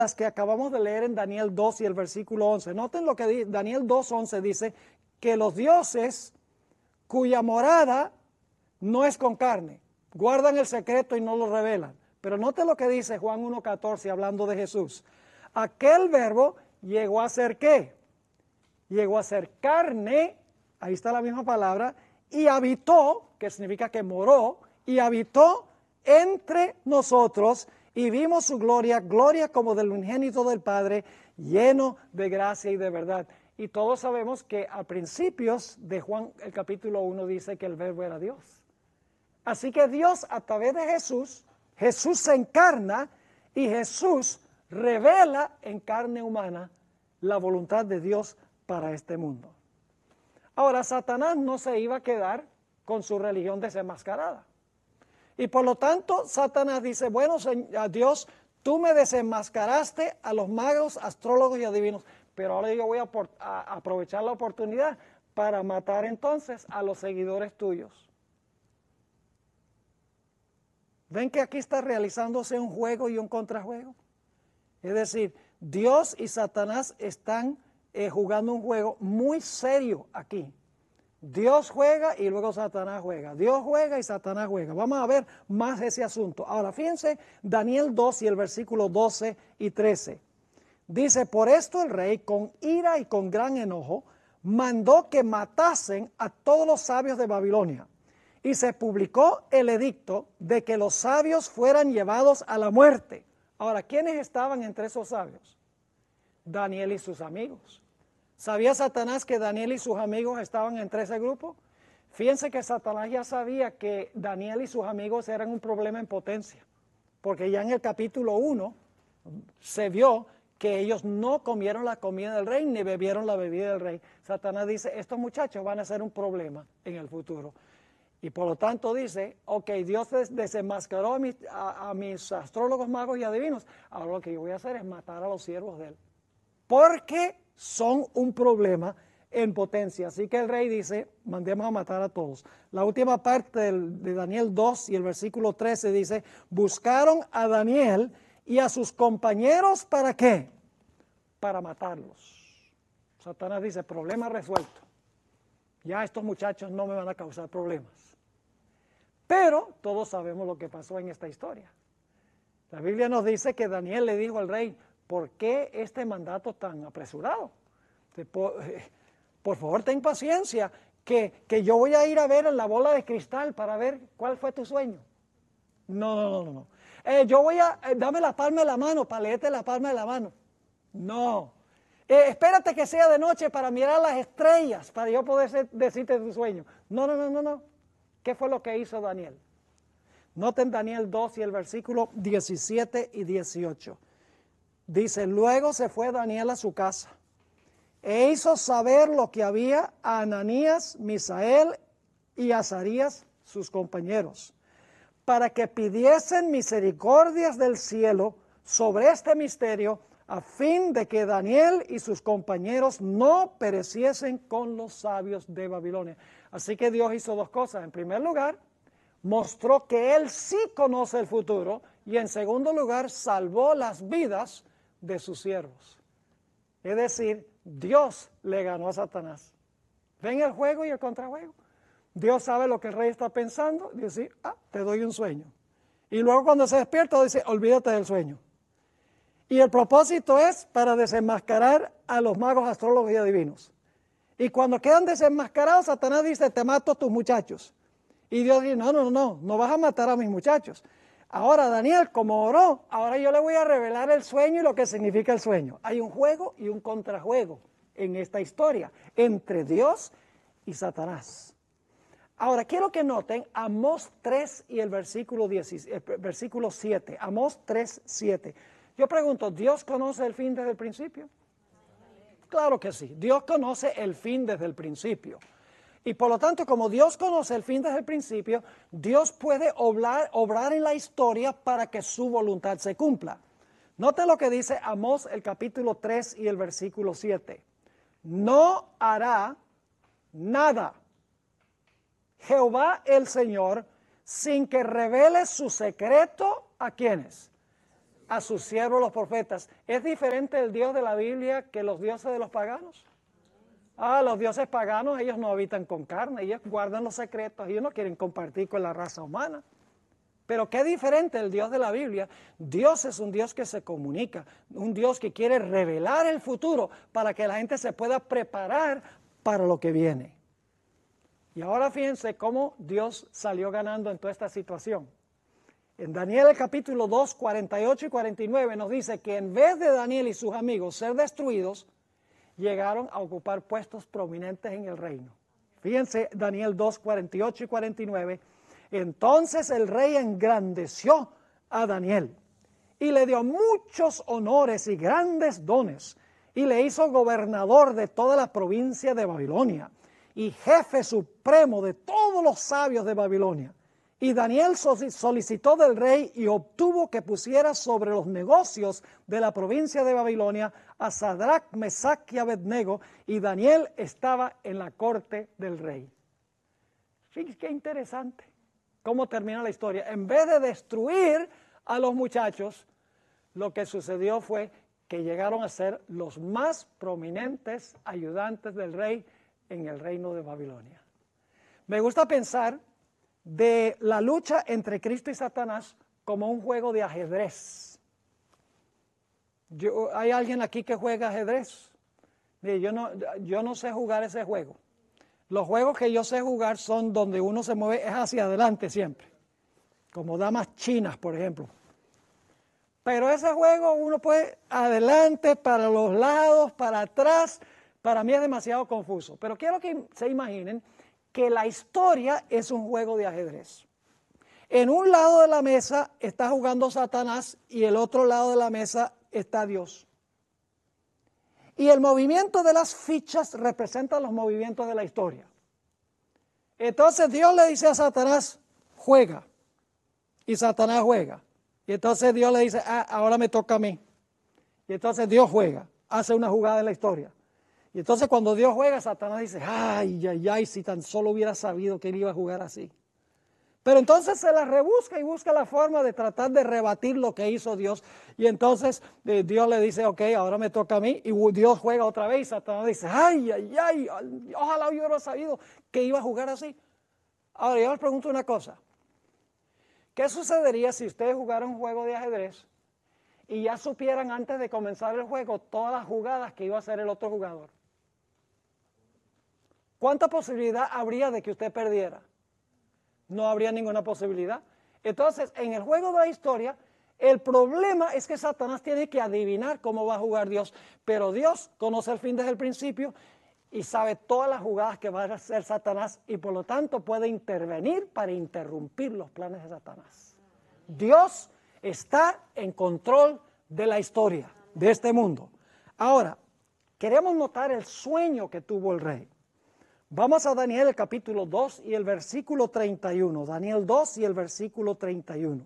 las que acabamos de leer en Daniel 2 y el versículo 11. Noten lo que dice Daniel 2:11, dice que los dioses cuya morada no es con carne, guardan el secreto y no lo revelan. Pero noten lo que dice Juan 1:14 hablando de Jesús. Aquel verbo llegó a ser ¿qué? Llegó a ser carne, ahí está la misma palabra, y habitó, que significa que moró, y habitó entre nosotros, y vimos su gloria, gloria como del unigénito del Padre, lleno de gracia y de verdad. Y todos sabemos que a principios de Juan, el capítulo 1, dice que el verbo era Dios. Así que Dios, a través de Jesús, Jesús se encarna y Jesús revela en carne humana la voluntad de Dios para este mundo. Ahora, Satanás no se iba a quedar con su religión desenmascarada. Y por lo tanto, Satanás dice, bueno, Dios, tú me desenmascaraste a los magos, astrólogos y adivinos, pero ahora yo voy a aprovechar la oportunidad para matar entonces a los seguidores tuyos. ¿Ven que aquí está realizándose un juego y un contrajuego? Es decir, Dios y Satanás están jugando un juego muy serio aquí. Dios juega y luego Satanás juega. Dios juega y Satanás juega. Vamos a ver más ese asunto. Ahora, fíjense, Daniel 2 y el versículo 12 y 13. Dice, por esto el rey, con ira y con gran enojo, mandó que matasen a todos los sabios de Babilonia. Y se publicó el edicto de que los sabios fueran llevados a la muerte. Ahora, ¿quiénes estaban entre esos sabios? Daniel y sus amigos. ¿Sabía Satanás que Daniel y sus amigos estaban entre ese grupo? Fíjense que Satanás ya sabía que Daniel y sus amigos eran un problema en potencia, porque ya en el capítulo 1 se vio que ellos no comieron la comida del rey ni bebieron la bebida del rey. Satanás dice, estos muchachos van a ser un problema en el futuro. Y por lo tanto dice, ok, Dios desenmascaró a mis astrólogos, magos y adivinos. Ahora lo que yo voy a hacer es matar a los siervos de él. Porque son un problema en potencia. Así que el rey dice, mandemos a matar a todos. La última parte de Daniel 2 y el versículo 13 dice, buscaron a Daniel y a sus compañeros, ¿para qué? Para matarlos. Satanás dice, problema resuelto. Ya estos muchachos no me van a causar problemas. Pero todos sabemos lo que pasó en esta historia. La Biblia nos dice que Daniel le dijo al rey, ¿por qué este mandato tan apresurado? Por favor, ten paciencia, que yo voy a ir a ver en la bola de cristal para ver cuál fue tu sueño. No. Yo voy a, dame la palma de la mano para leerte la palma de la mano. No. Espérate que sea de noche para mirar las estrellas, para yo poder decirte tu sueño. No. ¿Qué fue lo que hizo Daniel? Noten Daniel 2 y el versículo 17 y 18. Dice, luego se fue Daniel a su casa e hizo saber lo que había a Ananías, Misael y Azarías, sus compañeros, para que pidiesen misericordias del cielo sobre este misterio, a fin de que Daniel y sus compañeros no pereciesen con los sabios de Babilonia. Así que Dios hizo dos cosas. En primer lugar, mostró que Él sí conoce el futuro, y en segundo lugar, salvó las vidas de sus siervos. Es decir, Dios le ganó a Satanás. ¿Ven el juego y el contrajuego? Dios sabe lo que el rey está pensando, dice, te doy un sueño. Y luego cuando se despierta dice, olvídate del sueño. Y el propósito es para desenmascarar a los magos, astrólogos y adivinos. Y cuando quedan desenmascarados, Satanás dice, te mato a tus muchachos. Y Dios dice, no vas a matar a mis muchachos. Ahora Daniel, como oró, ahora yo le voy a revelar el sueño y lo que significa el sueño. Hay un juego y un contrajuego en esta historia entre Dios y Satanás. Ahora, quiero que noten Amós 3 y el versículo 7. Amós 3, 7. Yo pregunto, ¿Dios conoce el fin desde el principio? Claro que sí, Dios conoce el fin desde el principio. Y por lo tanto, como Dios conoce el fin desde el principio, Dios puede obrar en la historia para que su voluntad se cumpla. Noten lo que dice Amós el capítulo 3 y el versículo 7. No hará nada Jehová el Señor sin que revele su secreto ¿a quiénes? a sus siervos los profetas. ¿Es diferente el Dios de la Biblia que los dioses de los paganos? Los dioses paganos, ellos no habitan con carne, ellos guardan los secretos, ellos no quieren compartir con la raza humana. Pero qué diferente el Dios de la Biblia. Dios es un Dios que se comunica, un Dios que quiere revelar el futuro para que la gente se pueda preparar para lo que viene. Y ahora fíjense cómo Dios salió ganando en toda esta situación. En Daniel el capítulo 2, 48 y 49 nos dice que en vez de Daniel y sus amigos ser destruidos, llegaron a ocupar puestos prominentes en el reino. Fíjense Daniel 2, 48 y 49. Entonces el rey engrandeció a Daniel y le dio muchos honores y grandes dones y le hizo gobernador de toda la provincia de Babilonia y jefe supremo de todos los sabios de Babilonia. Y Daniel solicitó del rey y obtuvo que pusiera sobre los negocios de la provincia de Babilonia a Sadrach, Mesach y Abednego, y Daniel estaba en la corte del rey. Fíjense qué interesante cómo termina la historia. En vez de destruir a los muchachos, lo que sucedió fue que llegaron a ser los más prominentes ayudantes del rey en el reino de Babilonia. Me gusta pensar de la lucha entre Cristo y Satanás como un juego de ajedrez. ¿Hay alguien aquí que juega ajedrez? Mire, yo no sé jugar ese juego. Los juegos que yo sé jugar son donde uno se mueve es hacia adelante siempre, como damas chinas, por ejemplo. Pero ese juego uno puede adelante, para los lados, para atrás. Para mí es demasiado confuso. Pero quiero que se imaginen que la historia es un juego de ajedrez. En un lado de la mesa está jugando Satanás y el otro lado de la mesa está Dios. Y el movimiento de las fichas representa los movimientos de la historia. Entonces Dios le dice a Satanás, juega. Y Satanás juega. Y entonces Dios le dice, ahora me toca a mí. Y entonces Dios juega, hace una jugada en la historia. Y entonces cuando Dios juega, Satanás dice, ay, si tan solo hubiera sabido que él iba a jugar así. Pero entonces se la rebusca y busca la forma de tratar de rebatir lo que hizo Dios. Y entonces Dios le dice, ok, ahora me toca a mí. Y Dios juega otra vez y Satanás dice, ay, ojalá hubiera sabido que iba a jugar así. Ahora yo les pregunto una cosa. ¿Qué sucedería si ustedes jugaran un juego de ajedrez y ya supieran antes de comenzar el juego todas las jugadas que iba a hacer el otro jugador? ¿Cuánta posibilidad habría de que usted perdiera? No habría ninguna posibilidad. Entonces, en el juego de la historia, el problema es que Satanás tiene que adivinar cómo va a jugar Dios, pero Dios conoce el fin desde el principio y sabe todas las jugadas que va a hacer Satanás y por lo tanto puede intervenir para interrumpir los planes de Satanás. Dios está en control de la historia, de este mundo. Ahora, queremos notar el sueño que tuvo el rey. Vamos a Daniel el capítulo 2 y el versículo 31. Daniel 2 y el versículo 31.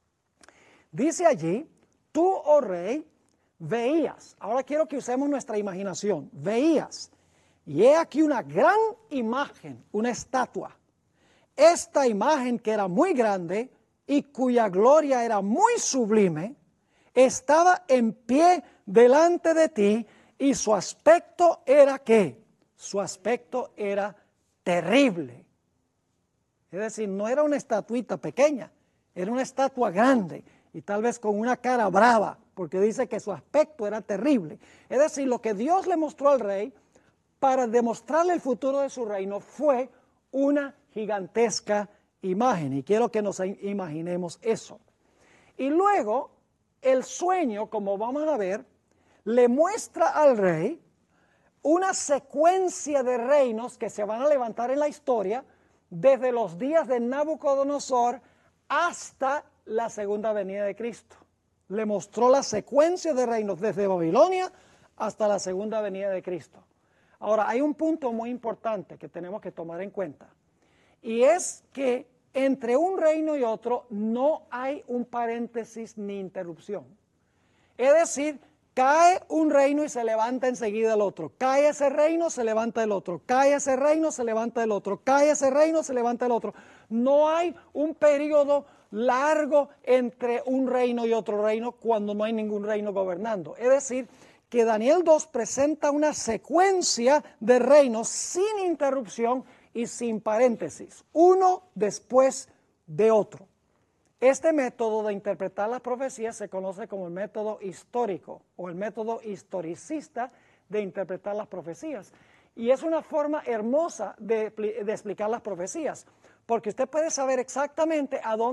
Dice allí, tú, oh rey, veías. Ahora quiero que usemos nuestra imaginación. Veías. Y he aquí una gran imagen, una estatua. Esta imagen que era muy grande y cuya gloria era muy sublime, estaba en pie delante de ti y su aspecto era ¿qué? Su aspecto era terrible. Es decir, no era una estatuita pequeña, era una estatua grande y tal vez con una cara brava, porque dice que su aspecto era terrible. Es decir, lo que Dios le mostró al rey para demostrarle el futuro de su reino fue una gigantesca imagen. Y quiero que nos imaginemos eso. Y luego, el sueño, como vamos a ver, le muestra al rey una secuencia de reinos que se van a levantar en la historia desde los días de Nabucodonosor hasta la segunda venida de Cristo. Le mostró la secuencia de reinos desde Babilonia hasta la segunda venida de Cristo. Ahora, hay un punto muy importante que tenemos que tomar en cuenta, y es que entre un reino y otro no hay un paréntesis ni interrupción. Es decir, cae un reino y se levanta enseguida el otro. Cae ese reino, se levanta el otro. Cae ese reino, se levanta el otro. Cae ese reino, se levanta el otro. No hay un periodo largo entre un reino y otro reino cuando no hay ningún reino gobernando. Es decir, que Daniel 2 presenta una secuencia de reinos sin interrupción y sin paréntesis, uno después de otro. Este método de interpretar las profecías se conoce como el método histórico o el método historicista de interpretar las profecías. Y es una forma hermosa de explicar las profecías, porque usted puede saber exactamente a dónde